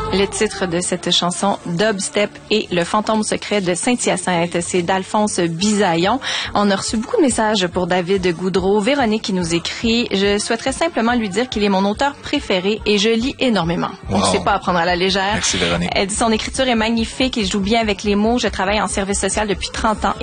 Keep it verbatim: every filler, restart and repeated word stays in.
Le titre de cette chanson, Dubstep et le fantôme secret de Saint-Hyacinthe, c'est d'Alphonse Bisaillon. On a reçu beaucoup de messages pour David Goudreau. Véronique qui nous écrit « Je souhaiterais simplement lui dire qu'il est mon auteur préféré et je lis énormément. Wow. Donc, c'est pas à prendre à la légère. » Merci Véronique. Elle dit « Son écriture est magnifique et je joue bien avec les mots. Je travaille en service social depuis trente ans